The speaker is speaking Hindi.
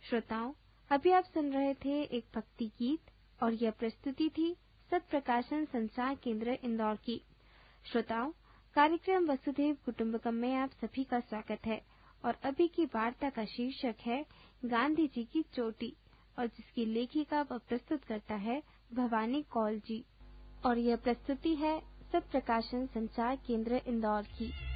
श्रोताओं, अभी आप सुन रहे थे एक भक्ति गीत और यह प्रस्तुति थी सत्य प्रकाशन संचार केंद्र इंदौर की। श्रोताओं, कार्यक्रम वसुधैव कुटुंबकम में आप सभी का स्वागत है और अभी की वार्ता का शीर्षक है गांधी जी की चोटी और जिसकी लेखिका व प्रस्तुत करता है भवानी कौल जी और यह प्रस्तुति है सत्य प्रकाशन संचार केंद्र इंदौर की।